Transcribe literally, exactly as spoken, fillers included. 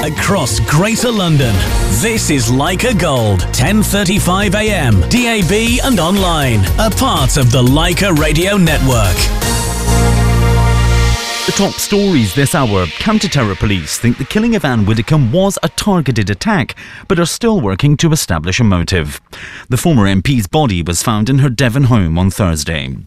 across Greater London. This is Leica Gold, ten thirty-five a m, D A B and online. A part of the Leica Radio Network. The top stories this hour. Counter-terror police think the killing of Anne Widdecombe was a targeted attack, but are still working to establish a motive. The former M P's body was found in her Devon home on Thursday.